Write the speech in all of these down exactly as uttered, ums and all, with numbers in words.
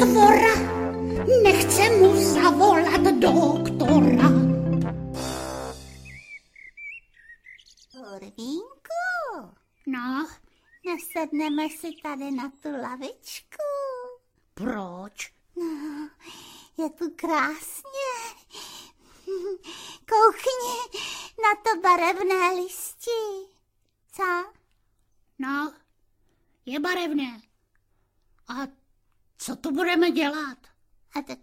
dvora, nechce mu zavolat doktora. Urvínku, No, nasedneme si tady na tu lavičku. proč? No, je tu krásně. Koukni na to barevné listí. Co? No, je barevné. A co tu budeme dělat? A tak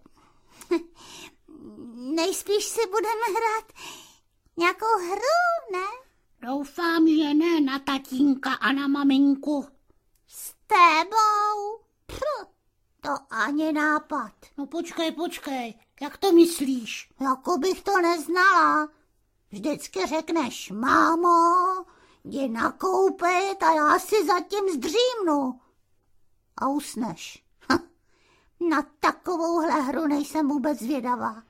nejspíš si budeme hrát nějakou hru, ne? Doufám, že ne na tatínka a na maminku. S tebou? Pff, to ani nápad. No počkej, počkej, jak to myslíš? Jako bych to neznala. Vždycky řekneš, mámo, jdi nakoupit a já si zatím zdřímnu. A usneš. Hm. Na takovouhle hru nejsem vůbec zvědavá.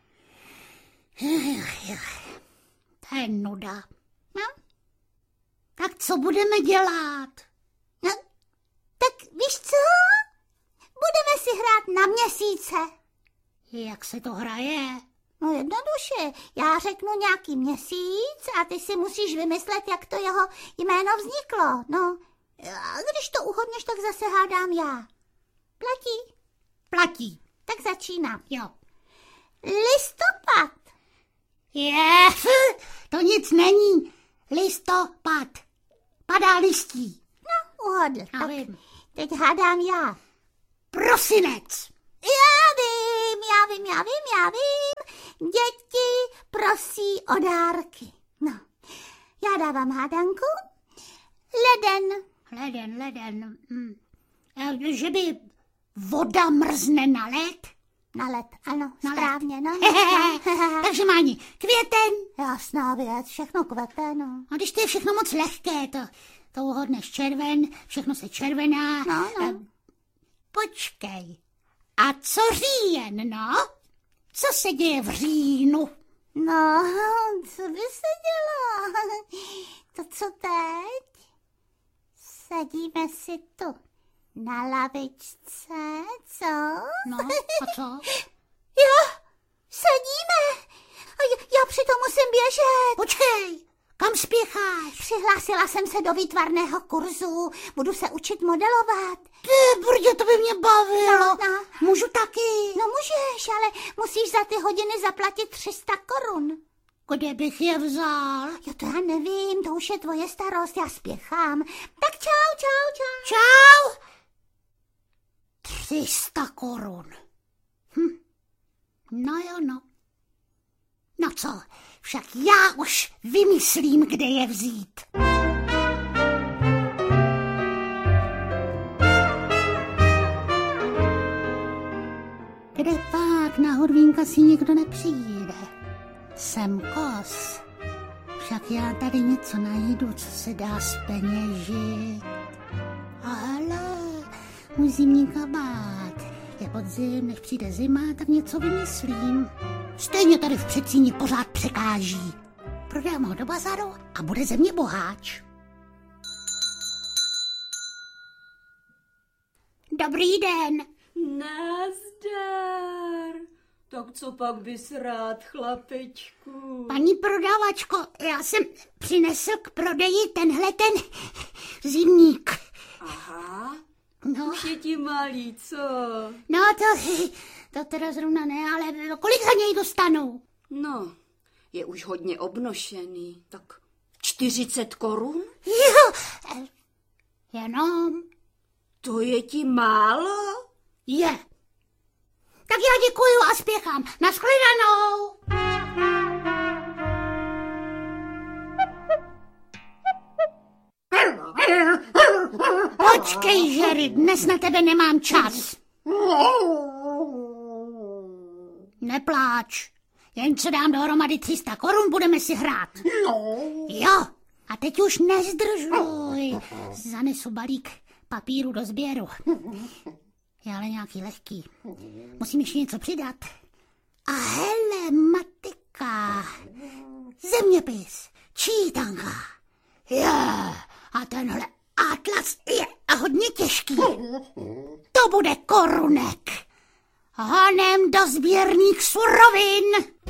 To je nuda. No, Tak co budeme dělat? no, tak víš co? Budeme si hrát na měsíce. Jak se to hraje? No jednoduše, já řeknu nějaký měsíc a ty si musíš vymyslet, jak to jeho jméno vzniklo. No, a když to uhodneš, tak zase hádám já. Platí? Platí. Tak začínám. Jo. Listopad. Je, to nic není. Listopad. Padá listí. No, uhodl. Já Tak vím. teď hádám já. Prosinec. Já vím, já vím, já vím, já vím. Děti prosí o dárky. No, já dávám hádanku. Leden. Leden, leden. Hm. E, Že by voda mrzne na led? Na led, ano, Na led. správně, no. Takže Máni, květen. Jasná věc, všechno kvete, no. A když to je všechno moc lehké, to, to uhodneš červen, všechno se červená. No, no. E, Počkej. A co říjen, no? Co se děje v říjnu? No, co by se dělo? To co teď? Sedíme si tu na lavičce, co? No, a co? Jo, sedíme. A já, já přitom musím běžet. Počkej, kam spěcháš? Přihlásila jsem se do výtvarného kurzu. Budu se učit modelovat. Ty, brdě, to by mě bavilo. No, no. Můžu taky. No můžeš, ale musíš za ty hodiny zaplatit tři sta korun. Kde bych je vzal? Jo, to já nevím, to už je tvoje starost, já spěchám. Tak čau, čau, čau. Čau. tři sta korun. Hm. No jo, no. No co, však já už vymyslím, kde je vzít. Kde pak na Hurvínka si nikdo nepřijde? Jsem kos. Však já tady něco najdu, co se dá zpeněžit. A hele, můj zimní kabát. Je podzim, než přijde zima, tak něco vymyslím. Stejně tady v předsíni pořád překáží. Prodám ho do bazaru a bude ze mě boháč. Dobrý den. Nazdar. Tak co pak bys rád, chlapečku? Paní prodavačko, já jsem přinesl k prodeji tenhle ten zimník. Aha, No, už je ti malý, co? no to, to teda zrovna ne, ale kolik za něj dostanu? No, je už hodně obnošený, tak čtyřicet korun? Jo, eh, jenom To je ti málo? je. Tak já děkuju a spěchám. Nashledanou. Počkej, Jerry, dnes na tebe nemám čas. Nepláč. Jen co dám dohromady tři sta korun, budeme si hrát. Jo, a teď už nezdržuj. Zanesu balík papíru do sběru. Je ale nějaký lehký. Musím ještě něco přidat. A hele, matika. Zeměpis. Čítanka. Je. A tenhle atlas je hodně těžký. To bude korunek. Honem do sběrných surovin!